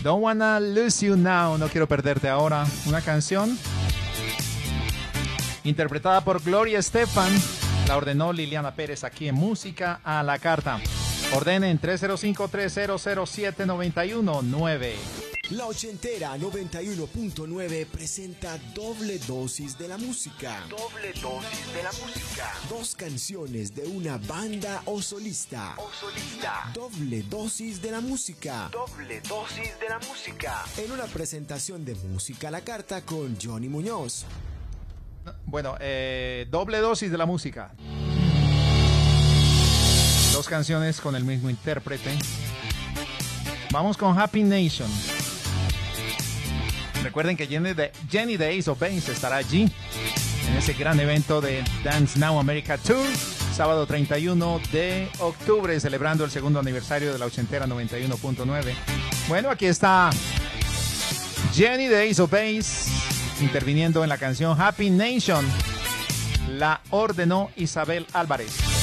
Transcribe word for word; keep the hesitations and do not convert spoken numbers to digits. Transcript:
Don't Wanna Lose You Now, no quiero perderte ahora. Una canción interpretada por Gloria Estefan. La ordenó Liliana Pérez aquí en Música a la Carta. Ordenen tres cero cinco, tres cero cero siete, nueve uno nueve. La ochentera noventa y uno punto nueve presenta Doble Dosis de la Música. Doble Dosis de la Música. Dos canciones de una banda o solista. O solista. Doble Dosis de la Música. Doble Dosis de la Música. En una presentación de Música a la Carta con Johnny Muñoz. Bueno, eh, doble dosis de la música. Dos canciones con el mismo intérprete. Vamos con Happy Nation. Recuerden que Jenny de, Jenny de Ace of Base estará allí en ese gran evento de Dance Now America Tour, sábado treinta y uno de octubre, celebrando el segundo aniversario de la ochentera noventa y uno punto nueve. Bueno, aquí está Jenny de Ace of Base interviniendo en la canción Happy Nation. La ordenó Isabel Álvarez.